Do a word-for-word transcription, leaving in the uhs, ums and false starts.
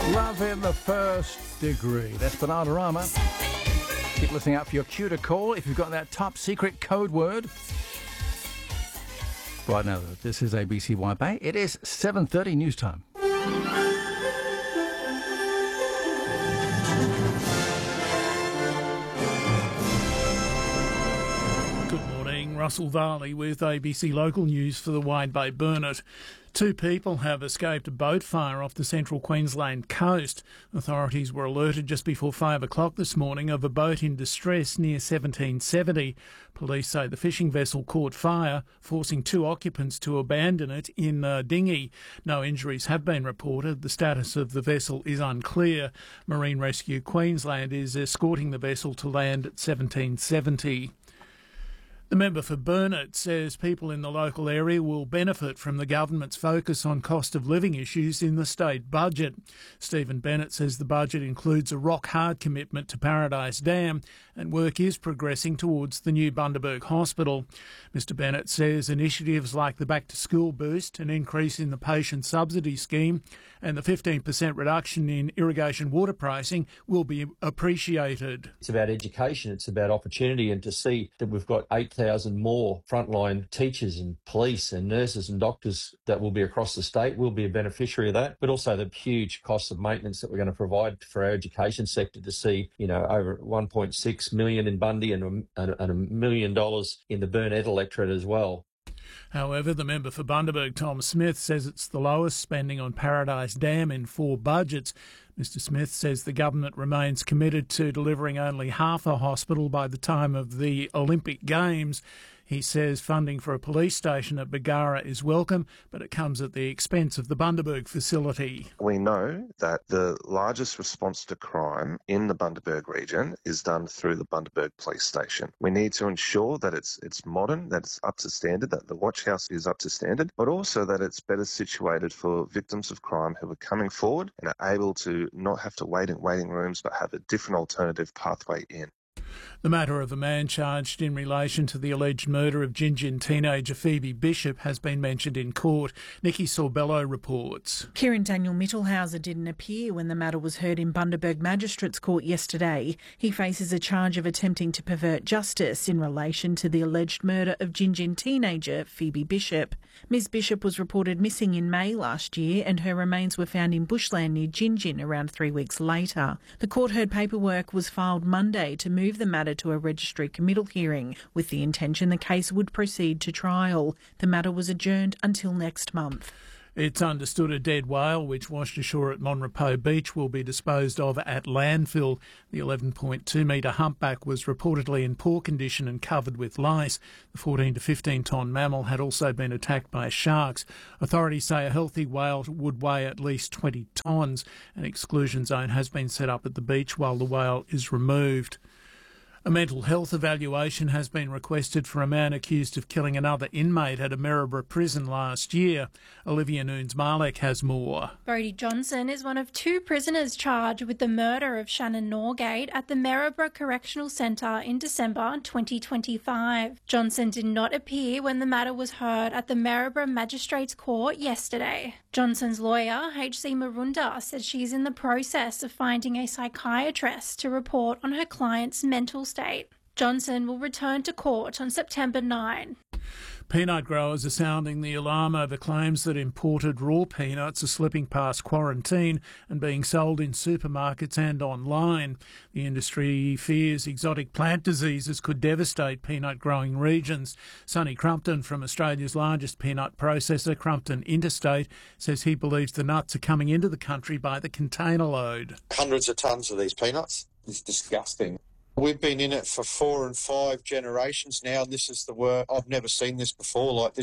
Love in the First Degree. That's Bananarama. Keep listening out for your cue to call if you've got that top secret code word. Right now, this is A B C Wide Bay. It is seven thirty news time. Good morning, Russell Varley with A B C Local News for the Wide Bay Burnett. Two people have escaped a boat fire off the central Queensland coast. Authorities were alerted just before five o'clock this morning of a boat in distress near seventeen seventy. Police say the fishing vessel caught fire, forcing two occupants to abandon it in a dinghy. No injuries have been reported. The status of the vessel is unclear. Marine Rescue Queensland is escorting the vessel to land at seventeen seventy. The member for Burnett says people in the local area will benefit from the government's focus on cost of living issues in the state budget. Stephen Bennett says the budget includes a rock-hard commitment to Paradise Dam and work is progressing towards the new Bundaberg Hospital. Mister Bennett says initiatives like the back-to-school boost, an increase in the patient subsidy scheme and the fifteen percent reduction in irrigation water pricing will be appreciated. It's about education, it's about opportunity, and to see that we've got eight thousand more frontline teachers and police and nurses and doctors that will be across the state, will be a beneficiary of that, but also the huge costs of maintenance that we're going to provide for our education sector to see, you know, over one point six million in Bundy and a, and a million dollars in the Burnett electorate as well. However, the member for Bundaberg, Tom Smith, says it's the lowest spending on Paradise Dam in four budgets. Mister Smith says the government remains committed to delivering only half a hospital by the time of the Olympic Games. He says funding for a police station at Bargara is welcome, but it comes at the expense of the Bundaberg facility. We know that the largest response to crime in the Bundaberg region is done through the Bundaberg Police Station. We need to ensure that it's it's modern, that it's up to standard, that the watch house is up to standard, but also that it's better situated for victims of crime who are coming forward and are able to not have to wait in waiting rooms, but have a different alternative pathway in. The matter of a man charged in relation to the alleged murder of Gingin teenager Phoebe Bishop has been mentioned in court. Nikki Sorbello reports. Kieran Daniel Mittelhauser didn't appear when the matter was heard in Bundaberg Magistrates Court yesterday. He faces a charge of attempting to pervert justice in relation to the alleged murder of Gingin teenager Phoebe Bishop. Miz Bishop was reported missing in May last year and her remains were found in bushland near Gingin around three weeks later. The court heard paperwork was filed Monday to move the matter to a registry committal hearing with the intention the case would proceed to trial. The matter was adjourned until next month. It's understood a dead whale which washed ashore at Monrepo Beach will be disposed of at landfill. The eleven point two metre humpback was reportedly in poor condition and covered with lice. The fourteen to fifteen tonne mammal had also been attacked by sharks. Authorities say a healthy whale would weigh at least twenty tonnes. An exclusion zone has been set up at the beach while the whale is removed. A mental health evaluation has been requested for a man accused of killing another inmate at a Maryborough prison last year. Olivia Nunes-Marlek has more. Brodie Johnson is one of two prisoners charged with the murder of Shannon Norgate at the Maryborough Correctional Centre in December twenty twenty-five. Johnson did not appear when the matter was heard at the Maryborough Magistrates Court yesterday. Johnson's lawyer, H C Marunda, says she's in the process of finding a psychiatrist to report on her client's mental state. Johnson will return to court on September ninth. Peanut growers are sounding the alarm over claims that imported raw peanuts are slipping past quarantine and being sold in supermarkets and online. The industry fears exotic plant diseases could devastate peanut growing regions. Sonny Crumpton from Australia's largest peanut processor, Crumpton Interstate, says he believes the nuts are coming into the country by the container load. Hundreds of tonnes of these peanuts. It's disgusting. We've been in it for four and five generations now. This is the work. I've never seen this before like this.